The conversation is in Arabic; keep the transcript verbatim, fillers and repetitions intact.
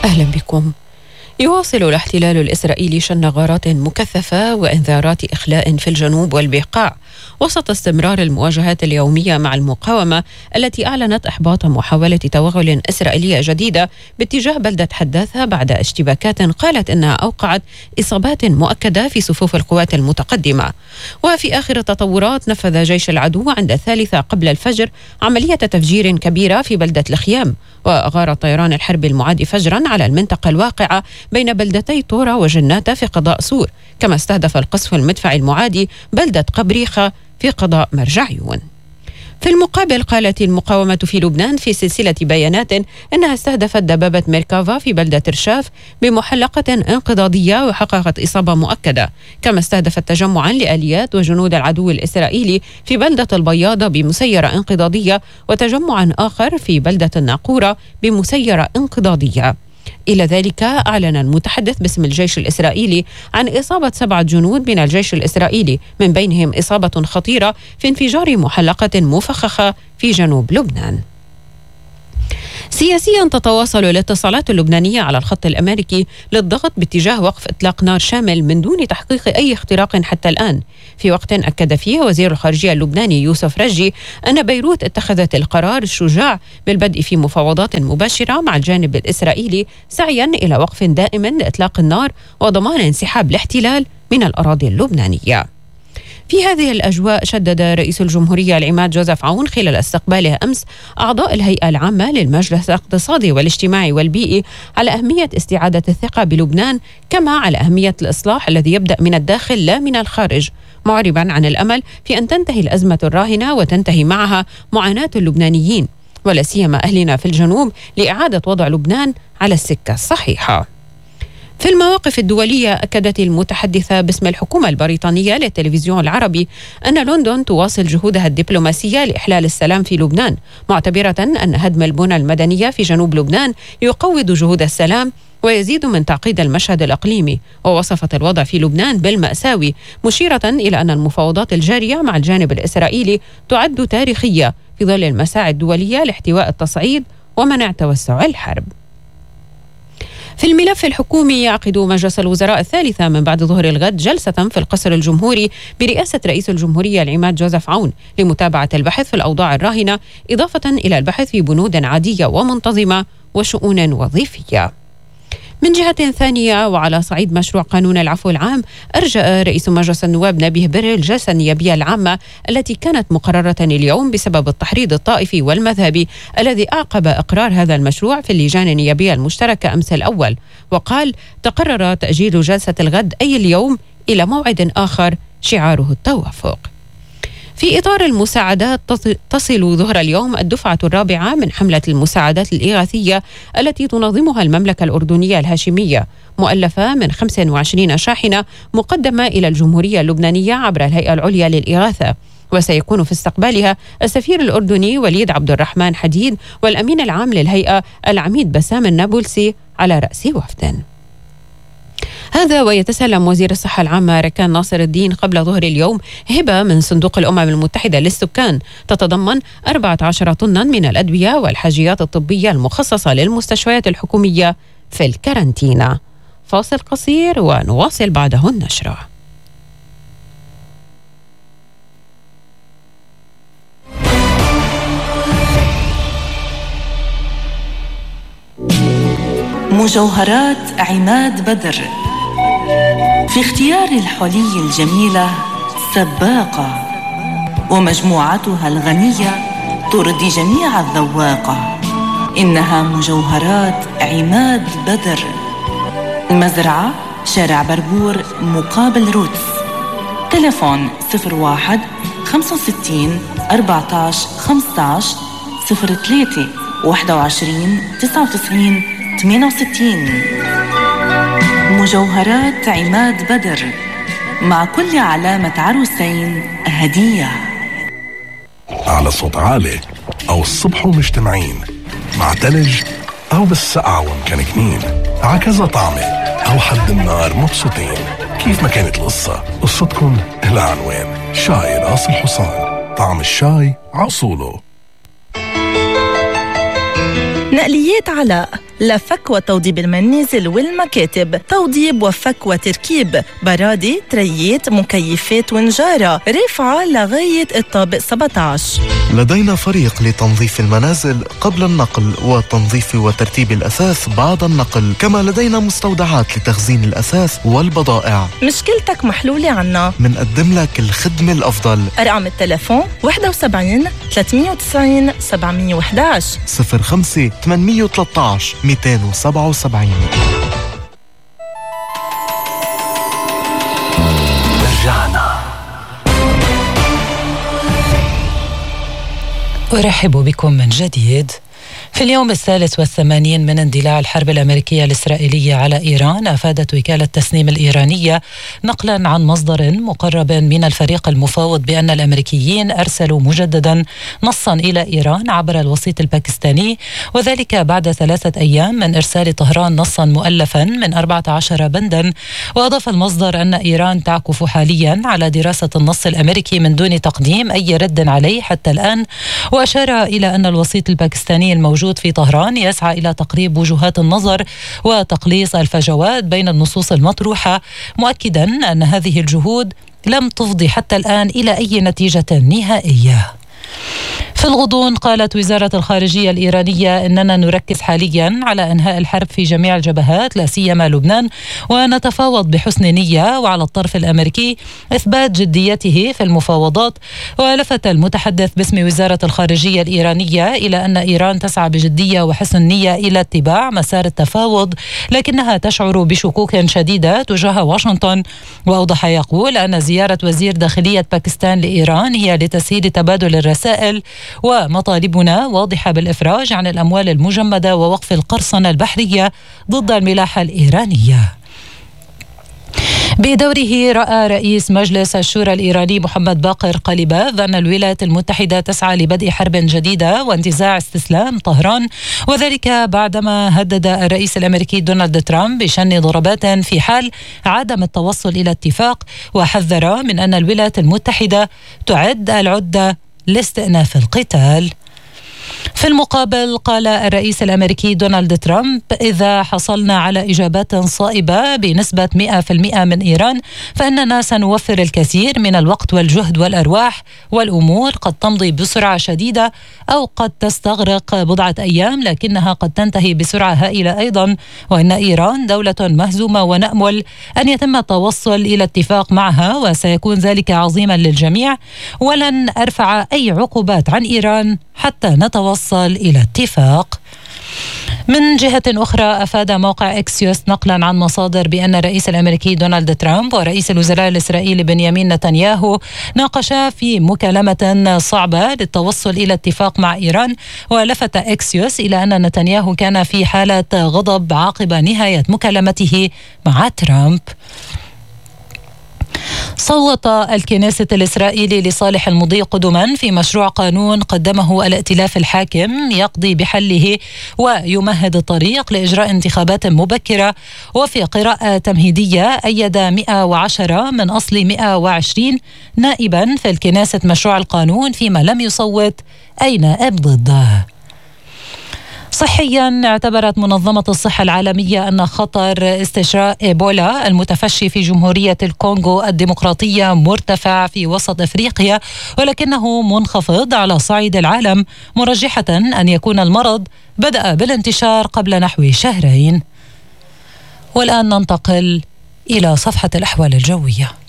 أهلا بكم. يواصل الاحتلال الإسرائيلي شن غارات مكثفة وإنذارات إخلاء في الجنوب والبقاع وسط استمرار المواجهات اليومية مع المقاومة التي أعلنت إحباط محاولة توغل إسرائيلية جديدة باتجاه بلدة حداثة بعد اشتباكات قالت إنها أوقعت إصابات مؤكدة في صفوف القوات المتقدمة. وفي آخر التطورات نفذ جيش العدو عند الثالثة قبل الفجر عملية تفجير كبيرة في بلدة الخيام، وأغار طيران الحرب المعاد فجرا على المنطقة الواقعة بين بلدتي طورة وجناتة في قضاء سور، كما استهدف القصف المدفعي المعادي بلدة قبريخة في قضاء مرجعيون. في المقابل قالت المقاومة في لبنان في سلسلة بيانات أنها استهدفت دبابة ميركافا في بلدة رشاف بمحلقة انقضاضية وحققت إصابة مؤكدة، كما استهدفت تجمعا لآليات وجنود العدو الإسرائيلي في بلدة البياضة بمسيرة انقضاضية وتجمعا آخر في بلدة الناقورة بمسيرة انقضاضية. إلى ذلك أعلن المتحدث باسم الجيش الإسرائيلي عن إصابة سبعة جنود من الجيش الإسرائيلي، من بينهم إصابة خطيرة في انفجار محلقة مفخخة في جنوب لبنان. سياسيا تتواصل الاتصالات اللبنانية على الخط الأمريكي للضغط باتجاه وقف إطلاق نار شامل من دون تحقيق أي اختراق حتى الآن، في وقت أكد فيه وزير الخارجية اللبناني يوسف رجي أن بيروت اتخذت القرار الشجاع بالبدء في مفاوضات مباشرة مع الجانب الإسرائيلي سعيا إلى وقف دائم لإطلاق النار وضمان انسحاب الاحتلال من الأراضي اللبنانية. في هذه الأجواء شدد رئيس الجمهورية العماد جوزيف عون خلال استقباله أمس أعضاء الهيئة العامة للمجلس الاقتصادي والاجتماعي والبيئي على أهمية استعادة الثقة بلبنان، كما على أهمية الإصلاح الذي يبدأ من الداخل لا من الخارج، معربا عن الأمل في أن تنتهي الأزمة الراهنة وتنتهي معها معاناة اللبنانيين ولا سيما أهلنا في الجنوب لإعادة وضع لبنان على السكة الصحيحة. في المواقف الدولية أكدت المتحدثة باسم الحكومة البريطانية للتلفزيون العربي أن لندن تواصل جهودها الدبلوماسية لإحلال السلام في لبنان، معتبرة أن هدم البنى المدنية في جنوب لبنان يقوض جهود السلام ويزيد من تعقيد المشهد الإقليمي. ووصفت الوضع في لبنان بالمأساوي، مشيرة إلى أن المفاوضات الجارية مع الجانب الإسرائيلي تعد تاريخية في ظل المساعي الدولية لاحتواء التصعيد ومنع توسع الحرب. في الملف الحكومي يعقد مجلس الوزراء الثالثة من بعد ظهر الغد جلسة في القصر الجمهوري برئاسة رئيس الجمهورية العماد جوزيف عون لمتابعة البحث في الأوضاع الراهنة، إضافة إلى البحث في بنود عادية ومنتظمة وشؤون وظيفية. من جهة ثانية وعلى صعيد مشروع قانون العفو العام، أرجأ رئيس مجلس النواب نبيه بري الجلسة النيابية العامة التي كانت مقررة اليوم بسبب التحريض الطائفي والمذهبي الذي أعقب إقرار هذا المشروع في اللجان النيابية المشتركة أمس الأول، وقال تقرر تأجيل جلسة الغد أي اليوم إلى موعد آخر شعاره التوافق. في إطار المساعدات تصل ظهر اليوم الدفعة الرابعة من حملة المساعدات الإغاثية التي تنظمها المملكة الأردنية الهاشمية، مؤلفة من خمسة وعشرين شاحنة مقدمة إلى الجمهورية اللبنانية عبر الهيئة العليا للإغاثة، وسيكون في استقبالها السفير الأردني وليد عبد الرحمن حديد والأمين العام للهيئة العميد بسام النابلسي على رأس وفد. هذا ويتسلم وزير الصحة العامة ركان ناصر الدين قبل ظهر اليوم هبة من صندوق الأمم المتحدة للسكان تتضمن أربعة عشر طنا من الأدوية والحاجيات الطبية المخصصة للمستشفيات الحكومية في الكارنتينا. فاصل قصير ونواصل بعده النشرة. مجوهرات عماد بدر في اختيار الحلي الجميلة سباقة، ومجموعتها الغنية ترضي جميع الذواقة. إنها مجوهرات عماد بدر، المزرعة شارع بربور مقابل روتس. تلفون صفر واحد خمسة وستين أربعة عشر خمسة عشر صفر ثلاثة واحد وعشرين تسعة وتسعين ثمانية وستين. مجوهرات عماد بدر، مع كل علامة عروسين هدية. على صوت عالي أو الصبح ومجتمعين، مع تلج أو بالسقعة ومكنكنين، عكذا طعمة أو حد النار مبسوطين. كيف ما كانت القصة، قصتكم لها عنوان. شاي راس الحصان، طعم الشاي عصوله. نقليات علاء لفك وتوضيب المنازل والمكاتب، توضيب وفك وتركيب، برادي، تريات، مكيفات ونجارة، رفعة لغاية الطابق سبعة عشر. لدينا فريق لتنظيف المنازل قبل النقل وتنظيف وترتيب الأثاث بعد النقل، كما لدينا مستودعات لتخزين الأثاث والبضائع. مشكلتك محلولة عنا، منقدم لك الخدمة الأفضل. أرقام التلفون واحد وسبعين ثلاثمية وتسعين سبعمية وإحدى عشر صفر خمسة ثمانمية وثلاثة عشر مئتين وسبعة وسبعين. رجعنا. أرحب بكم من جديد. في اليوم الثالث والثمانين من اندلاع الحرب الأمريكية الإسرائيلية على إيران، أفادت وكالة تسنيم الإيرانية نقلا عن مصدر مقرب من الفريق المفاوض بأن الأمريكيين أرسلوا مجددا نصا إلى إيران عبر الوسيط الباكستاني، وذلك بعد ثلاثة أيام من إرسال طهران نصا مؤلفا من أربعة عشر بندا. وأضاف المصدر أن إيران تعكف حاليا على دراسة النص الأمريكي من دون تقديم أي رد عليه حتى الآن، وأشار إلى أن الوسيط الباكستاني الموجود في طهران يسعى إلى تقريب وجهات النظر وتقليص الفجوات بين النصوص المطروحة، مؤكدا أن هذه الجهود لم تفضي حتى الآن إلى أي نتيجة نهائية. في الغضون قالت وزارة الخارجية الإيرانية إننا نركز حاليا على إنهاء الحرب في جميع الجبهات لا سيما لبنان، ونتفاوض بحسن نية، وعلى الطرف الأمريكي إثبات جديته في المفاوضات. ولفت المتحدث باسم وزارة الخارجية الإيرانية إلى أن إيران تسعى بجدية وحسن نية إلى اتباع مسار التفاوض، لكنها تشعر بشكوك شديدة تجاه واشنطن. وأوضح يقول أن زيارة وزير داخلية باكستان لإيران هي لتسهيل تبادل الرسائل، ومطالبنا واضحة بالإفراج عن الأموال المجمدة ووقف القرصنة البحرية ضد الملاحة الإيرانية. بدوره رأى رئيس مجلس الشورى الإيراني محمد باقر قليباف أن الولايات المتحدة تسعى لبدء حرب جديدة وانتزاع استسلام طهران، وذلك بعدما هدد الرئيس الأمريكي دونالد ترامب بشن ضربات في حال عدم التوصل إلى اتفاق، وحذر من أن الولايات المتحدة تعد العدة لاستئناف القتال. في المقابل قال الرئيس الأمريكي دونالد ترامب: إذا حصلنا على إجابات صائبة بنسبة مئة بالمئة من إيران فإننا سنوفر الكثير من الوقت والجهد والأرواح، والأمور قد تمضي بسرعة شديدة أو قد تستغرق بضعة أيام، لكنها قد تنتهي بسرعة هائلة أيضا، وإن إيران دولة مهزومة ونأمل أن يتم التوصل إلى اتفاق معها، وسيكون ذلك عظيما للجميع، ولن أرفع أي عقوبات عن إيران حتى نتوصل إلى اتفاق. من جهة أخرى أفاد موقع إكسيوس نقلا عن مصادر بأن الرئيس الأمريكي دونالد ترامب ورئيس الوزراء الإسرائيلي بنيامين نتنياهو ناقشا في مكالمة صعبة للتوصل إلى اتفاق مع إيران. ولفت إكسيوس إلى أن نتنياهو كان في حالة غضب عقب نهاية مكالمته مع ترامب. صوت الكنيسة الإسرائيلي لصالح المضي قدما في مشروع قانون قدمه الائتلاف الحاكم يقضي بحله ويمهد الطريق لإجراء انتخابات مبكرة. وفي قراءة تمهيدية أيد مئة وعشرة من أصل مئة وعشرين نائبا في الكنيسة مشروع القانون، فيما لم يصوت أي نائب ضده. صحيا، اعتبرت منظمة الصحة العالمية أن خطر استشراء إيبولا المتفشي في جمهورية الكونغو الديمقراطية مرتفع في وسط أفريقيا، ولكنه منخفض على صعيد العالم، مرجحة أن يكون المرض بدأ بالانتشار قبل نحو شهرين. والآن ننتقل إلى صفحة الأحوال الجوية.